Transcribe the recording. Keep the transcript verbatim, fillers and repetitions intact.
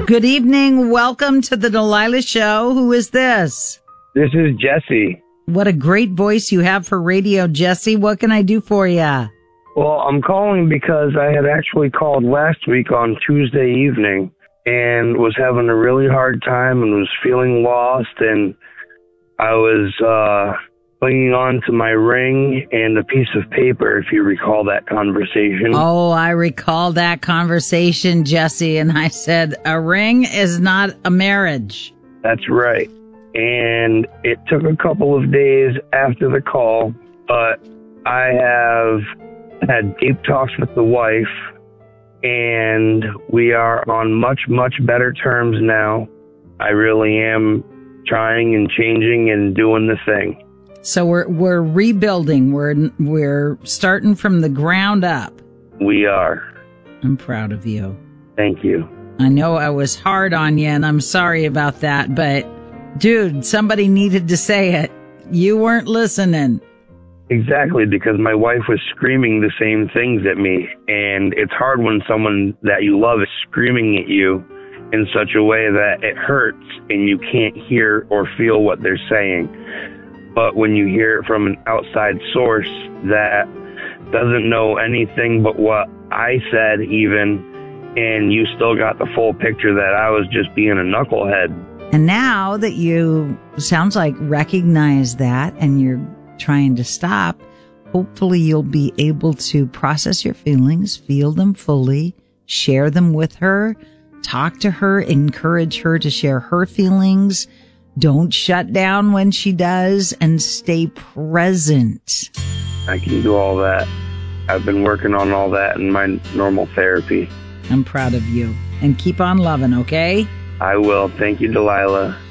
Good evening. Welcome to the Delilah Show. Who is this? This is Jesse. What a great voice you have for radio, Jesse. What can I do for you? Well, I'm calling because I had actually called last week on Tuesday evening and was having a really hard time and was feeling lost, and I was uh, clinging on to my ring and a piece of paper, if you recall that conversation. Oh, I recall that conversation, Jesse, and I said, a ring is not a marriage. That's right. And it took a couple of days after the call, but I have had deep talks with the wife, and we are on much, much better terms now. I really am trying and changing and doing the thing. So we're we're rebuilding. We're we're starting from the ground up. We are. I'm proud of you. Thank you. I know I was hard on you, and I'm sorry about that, but dude, somebody needed to say it. You weren't listening. Exactly, because my wife was screaming the same things at me, and it's hard when someone that you love is screaming at you in such a way that it hurts and you can't hear or feel what they're saying. But when you hear it from an outside source that doesn't know anything but what I said even, and you still got the full picture that I was just being a knucklehead. And now that you, sounds like, recognize that and you're trying to stop, hopefully you'll be able to process your feelings, feel them fully, share them with her, talk to her, encourage her to share her feelings. Don't shut down when she does, and stay present. I can do all that. I've been working on all that in my normal therapy. I'm proud of you. And keep on loving, okay? I will. Thank you, Delilah.